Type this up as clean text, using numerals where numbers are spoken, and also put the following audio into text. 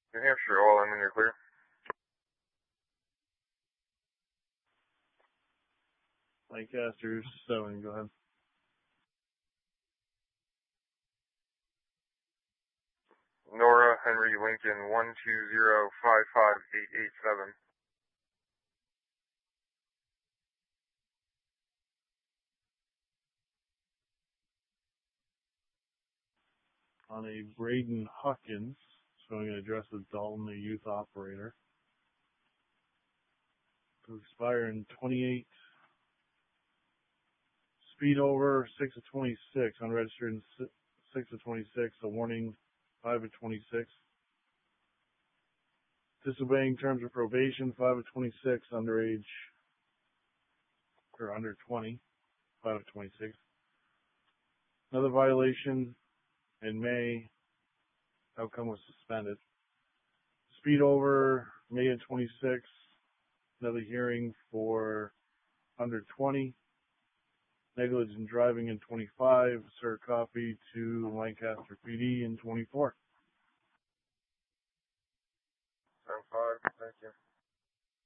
New Hampshire, all in when you're clear. Lancaster 7, go ahead. Nora Henry Lincoln 120-55887. On a Braden Huckins, showing an address of Dalton, a youth operator, to expire in 28. Speed over 6 of 26, unregistered in 6 of 26, a warning 5 of 26. Disobeying terms of probation 5 of 26, underage or under 20, 5 of 26. Another violation in May, outcome was suspended. Speed over May of 26, another hearing for under 20. Negligent driving in 25, serve copy to Lancaster PD in 24. 10-5, thank you.